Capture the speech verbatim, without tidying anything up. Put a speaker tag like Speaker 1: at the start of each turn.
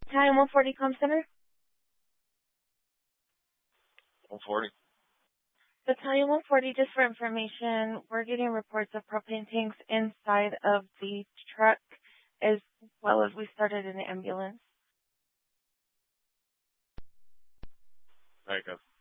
Speaker 1: Time one forty Com Center.
Speaker 2: one forty.
Speaker 1: Battalion one forty, just for information, we're getting reports of propane tanks inside of the truck as well as we started an ambulance.
Speaker 2: There you go.